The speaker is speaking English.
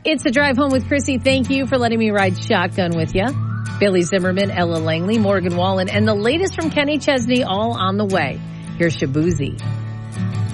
It's the Drive Home with Chrissy. Thank you for letting me ride shotgun with you. Billy Zimmerman, Ella Langley, Morgan Wallen, and the latest from Kenny Chesney all on the way. Here's Shabuzi.